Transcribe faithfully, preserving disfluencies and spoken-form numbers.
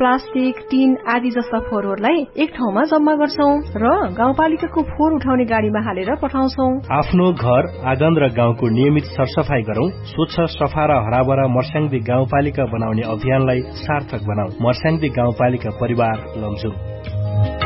Plastic, tin आदि जस्ता फोहोरहरूलाई एक ठाउँमा जम्मा गर्छौं र गाउँपालिकाको फोहोर उठाउने गाडीमा हालेर पठाउँछौं। आफ्नो घर, आँगन र गाउँको नियमित सरसफाई गरौं। स्वच्छ, सफा र हराभरा मर्स्याङदी गाउँपालिका बनाउने अभियानलाई सार्थक बनाऊ। मर्स्याङदी गाउँपालिका परिवार लमजुङ।